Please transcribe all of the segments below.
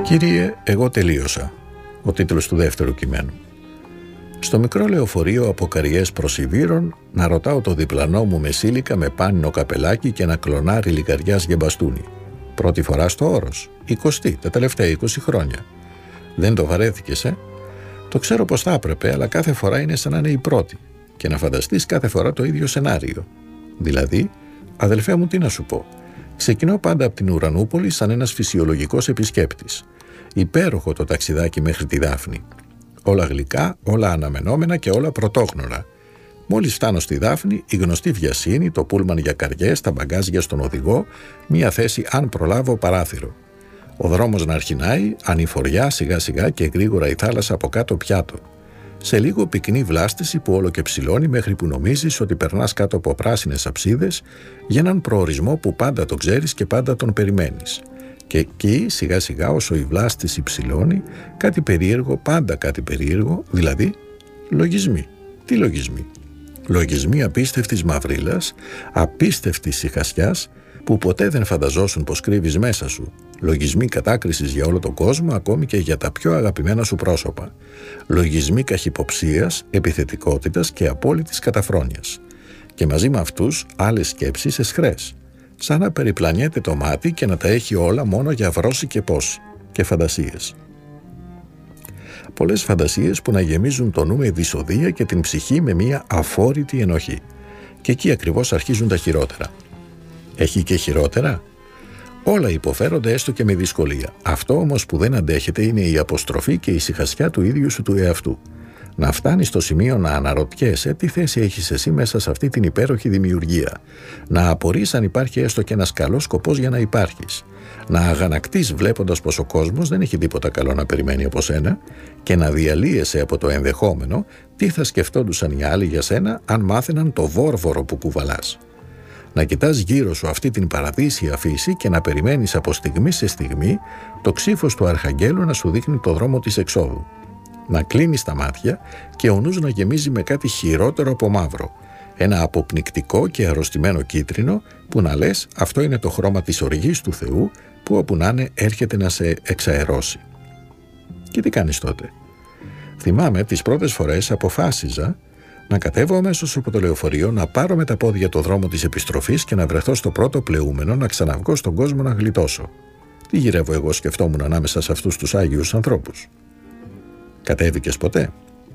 Κύριε, εγώ τελείωσα. Ο τίτλος του δεύτερου κειμένου. Στο μικρό λεωφορείο από Καριές προς Ιβύρον, να ρωτάω το διπλανό μου μεσήλικα με πάνινο καπελάκι και ένα κλονάρι λιγαριάς για μπαστούνι. Πρώτη φορά στο Όρος. 20, τα τελευταία 20 χρόνια. Δεν το βαρέθηκες, Το ξέρω πως θα έπρεπε, αλλά κάθε φορά είναι σαν να είναι η πρώτη. Και να φανταστείς κάθε φορά το ίδιο σενάριο. Δηλαδή, αδελφέ μου, τι να σου πω. Ξεκινώ πάντα από την Ουρανούπολη σαν ένας φυσιολογικός επισκέπτης. Υπέροχο το ταξιδάκι μέχρι τη Δάφνη. Όλα γλυκά, όλα αναμενόμενα και όλα πρωτόγνωρα. Μόλις φτάνω στη Δάφνη, η γνωστή βιασύνη, το πούλμαν για Καριές, τα μπαγκάζια στον οδηγό, μία θέση αν προλάβω παράθυρο. Ο δρόμος να αρχινάει, ανηφοριά σιγά σιγά και γρήγορα η θάλασσα από κάτω πιάτο. Σε λίγο πυκνή βλάστηση που όλο και ψηλώνει μέχρι που νομίζεις ότι περνάς κάτω από πράσινες αψίδες για έναν προορισμό που πάντα το ξέρεις και πάντα τον περιμένεις. Και εκεί σιγά σιγά όσο η βλάστηση ψηλώνει, κάτι περίεργο, πάντα κάτι περίεργο, δηλαδή λογισμοί. Τι λογισμοί? Λογισμοί απίστευτης μαυρίλας, απίστευτης ηχασιάς που ποτέ δεν φανταζόσουν πως κρύβεις μέσα σου. Λογισμοί κατάκρισης για όλο τον κόσμο, ακόμη και για τα πιο αγαπημένα σου πρόσωπα. Λογισμοί καχυποψίας, επιθετικότητας και απόλυτης καταφρόνειας. Και μαζί με αυτούς άλλες σκέψεις εσχρές. Σαν να περιπλανιέται το μάτι και να τα έχει όλα μόνο για βρώση και πόση. Και φαντασίες. Πολλές φαντασίες που να γεμίζουν το νου με δυσοδεία και την ψυχή με μια αφόρητη ενοχή. Και εκεί ακριβώς αρχίζουν τα χειρότερα. Έχει και χειρότερα? Όλα υποφέρονται έστω και με δυσκολία. Αυτό όμως που δεν αντέχεται είναι η αποστροφή και η ησυχασιά του ίδιου σου του εαυτού. Να φτάνεις στο σημείο να αναρωτιέσαι τι θέση έχεις εσύ μέσα σε αυτή την υπέροχη δημιουργία. Να απορείς αν υπάρχει έστω και ένας καλός σκοπός για να υπάρχεις. Να αγανακτείς βλέποντας πως ο κόσμος δεν έχει τίποτα καλό να περιμένει από σένα και να διαλύεσαι από το ενδεχόμενο τι θα σκεφτόντουσαν οι άλλοι για σένα αν μάθαιναν το βόρβορο που κουβαλάς. Να κοιτάς γύρω σου αυτή την παραδείσια φύση και να περιμένεις από στιγμή σε στιγμή το ξύφος του αρχαγγέλου να σου δείχνει το δρόμο της εξόδου. Να κλείνεις τα μάτια και ο νους να γεμίζει με κάτι χειρότερο από μαύρο. Ένα αποπνικτικό και αρρωστημένο κίτρινο που να λες αυτό είναι το χρώμα της οργής του Θεού που όπου να είναι έρχεται να σε εξαερώσει. Και τι κάνεις τότε? Θυμάμαι τις πρώτες φορές αποφάσιζα να κατέβω αμέσως από το λεωφορείο, να πάρω με τα πόδια το δρόμο της επιστροφής και να βρεθώ στο πρώτο πλεούμενο να ξαναβγώ στον κόσμο να γλιτώσω. Τι γυρεύω εγώ, σκεφτόμουν ανάμεσα σε αυτούς τους άγιους ανθρώπους. Κατέβηκες ποτέ?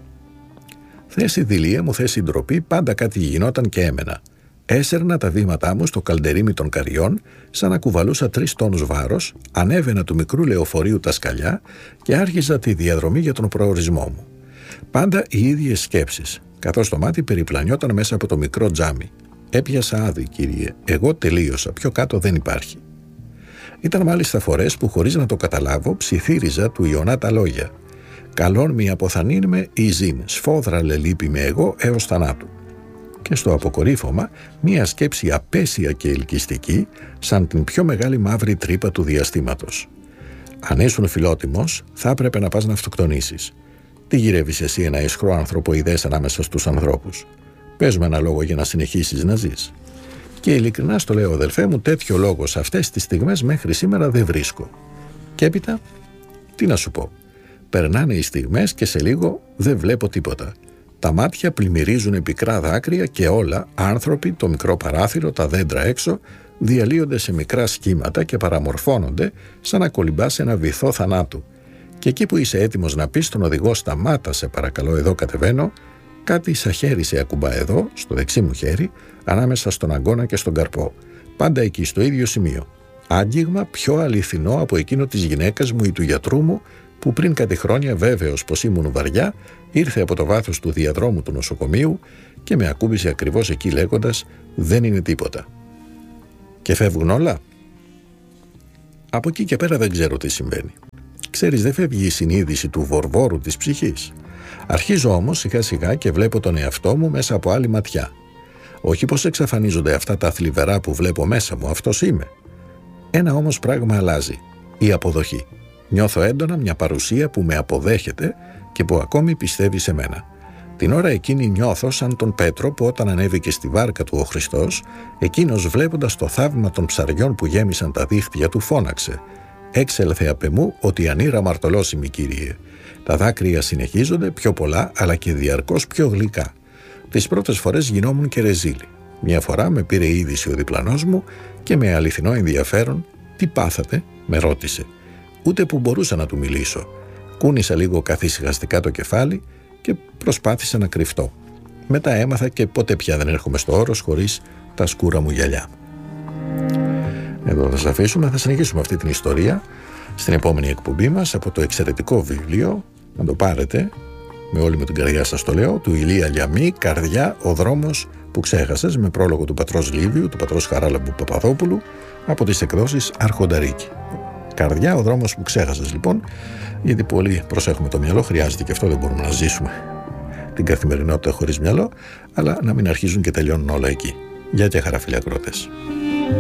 Θέση δειλία μου, θέση ντροπή, πάντα κάτι γινόταν και έμενα. Έσαιρνα τα βήματά μου στο καλντερίμι των Καριών, σαν να κουβαλούσα 3 τόνους βάρος, ανέβαινα του μικρού λεωφορείου τα σκαλιά και άρχιζα τη διαδρομή για τον προορισμό μου. Πάντα οι ίδιες σκέψεις, καθώς το μάτι περιπλανιόταν μέσα από το μικρό τζάμι. Έπιασα άδει, κύριε. Εγώ τελείωσα. Πιο κάτω δεν υπάρχει. Ήταν μάλιστα φορές που χωρίς να το καταλάβω ψιθύριζα του Ιωνά τα λόγια. Καλόν μη αποθανήν με ειζήν, σφόδρα λελείπει με εγώ έως θανάτου. Και στο αποκορύφωμα μία σκέψη απέσια και ελκυστική, σαν την πιο μεγάλη μαύρη τρύπα του διαστήματος. Αν ήσουν φιλότιμος, θα έπρεπε να πας να αυτοκτονήσεις. Τι γυρεύεις εσύ ένα ισχρό ανθρωποειδές ανάμεσα στους ανθρώπους? Πες με ένα λόγο για να συνεχίσεις να ζεις. Και ειλικρινά στο λέω, αδελφέ μου, τέτοιο λόγο σε αυτές τις στιγμές μέχρι σήμερα δεν βρίσκω. Και έπειτα, τι να σου πω. Περνάνε οι στιγμές και σε λίγο δεν βλέπω τίποτα. Τα μάτια πλημμυρίζουν πικρά δάκρυα και όλα, άνθρωποι, το μικρό παράθυρο, τα δέντρα έξω, διαλύονται σε μικρά σχήματα και παραμορφώνονται σαν να κολυμπάς ένα βυθό θανάτου. Και εκεί που είσαι έτοιμος να πεις στον οδηγό «Σταμάτα, σε παρακαλώ, εδώ κατεβαίνω», κάτι σαν χέρι σε ακουμπά εδώ, στο δεξί μου χέρι, ανάμεσα στον αγκώνα και στον καρπό. Πάντα εκεί, στο ίδιο σημείο. Άγγιγμα πιο αληθινό από εκείνο της γυναίκας μου ή του γιατρού μου, που πριν κάτι χρόνια, βέβαιος πως ήμουν βαριά, ήρθε από το βάθος του διαδρόμου του νοσοκομείου και με ακούμπησε ακριβώς εκεί λέγοντας «Δεν είναι τίποτα». Και φεύγουν όλα. Από εκεί και πέρα δεν ξέρω τι συμβαίνει. Ξέρεις, δεν φεύγει η συνείδηση του βορβόρου της ψυχής. Αρχίζω όμως σιγά σιγά και βλέπω τον εαυτό μου μέσα από άλλη ματιά. Όχι πως εξαφανίζονται αυτά τα θλιβερά που βλέπω μέσα μου, αυτός είμαι. Ένα όμως πράγμα αλλάζει. Η αποδοχή. Νιώθω έντονα μια παρουσία που με αποδέχεται και που ακόμη πιστεύει σε μένα. Την ώρα εκείνη νιώθω σαν τον Πέτρο που όταν ανέβηκε στη βάρκα του ο Χριστός, εκείνος βλέποντας το θαύμα των ψαριών που γέμισαν τα δίχτυα του φώναξε «Έξελθε απ' εμού ότι ανήρα μαρτωλώσιμη, Κύριε. Τα δάκρυα συνεχίζονται πιο πολλά, αλλά και διαρκώς πιο γλυκά. Τις πρώτες φορές γινόμουν και ρεζίλη. Μια φορά με πήρε είδηση ο διπλανός μου και με αληθινό ενδιαφέρον «Τι πάθατε?» με ρώτησε. Ούτε που μπορούσα να του μιλήσω. Κούνησα λίγο καθησυχαστικά το κεφάλι και προσπάθησα να κρυφτώ. Μετά έμαθα και ποτέ πια δεν έρχομαι στο όρος χωρίς τα σκούρα μου γυαλιά». Εδώ θα σας αφήσουμε, θα συνεχίσουμε αυτή την ιστορία στην επόμενη εκπομπή μας από το εξαιρετικό βιβλίο, να το πάρετε, με όλη μου την καρδιά σας το λέω, του Ηλία Λιαμή, «Καρδιά, ο δρόμος που ξέχασες», με πρόλογο του πατρός Λίβιου, του πατρός Χαράλαμπου Παπαδόπουλου, από τις εκδόσεις Αρχονταρίκη. «Καρδιά, ο δρόμος που ξέχασες», λοιπόν, γιατί πολύ προσέχουμε το μυαλό, χρειάζεται και αυτό, δεν μπορούμε να ζήσουμε την καθημερινότητα χωρίς μυαλό, αλλά να μην αρχίζουν και τελειώνουν όλα εκεί. Γεια και χαρά, φίλοι ακροατές.